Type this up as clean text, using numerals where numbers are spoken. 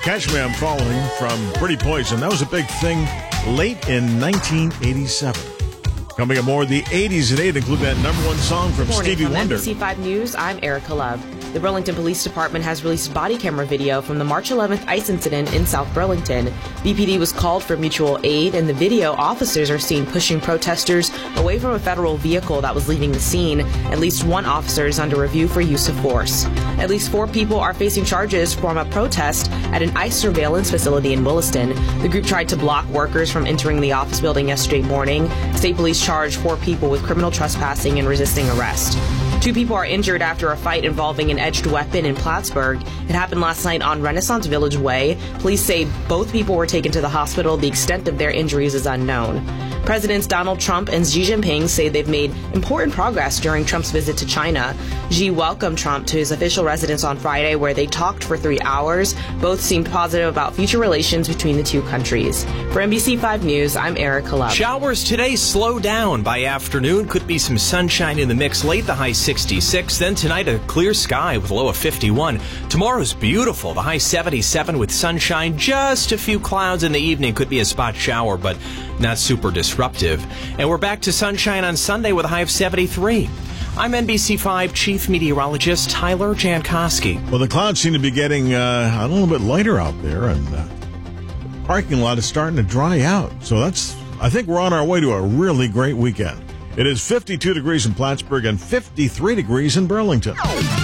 Catch Me I'm Falling from Pretty Poison. That was a big thing late in 1987. Coming up more of the 80s at 8, including that number one song from Stevie Wonder. From NBC5 News, I'm Erica Love. The Burlington Police Department has released body camera video from the March 11th ICE incident in South Burlington. BPD was called for mutual aid. In the video, officers are seen pushing protesters away from a federal vehicle that was leaving the scene. At least one officer is under review for use of force. At least 4 people are facing charges from a protest at an ICE surveillance facility in Williston. The group tried to block workers from entering the office building yesterday morning. State police charged 4 people with criminal trespassing and resisting arrest. 2 people are injured after a fight involving an edged weapon in Plattsburgh. It happened last night on Renaissance Village Way. Police say both people were taken to the hospital. The extent of their injuries is unknown. Presidents Donald Trump and Xi Jinping say they've made important progress during Trump's visit to China. Xi welcomed Trump to his official residence on Friday, where they talked for 3 hours. Both seemed positive about future relations between the two countries. For NBC5 News, I'm Erica Love. Showers today slow down by afternoon. Could be some sunshine in the mix late, the high 66. Then tonight, a clear sky with a low of 51. Tomorrow's beautiful, the high 77 with sunshine. Just a few clouds in the evening. Could be a spot shower, but not super disruptive. And we're back to sunshine on Sunday with a high of 73. I'm NBC5 Chief Meteorologist Tyler Jankowski. Well, the clouds seem to be getting a little bit lighter out there, and the parking lot is starting to dry out. So I think we're on our way to a really great weekend. It is 52 degrees in Plattsburgh and 53 degrees in Burlington.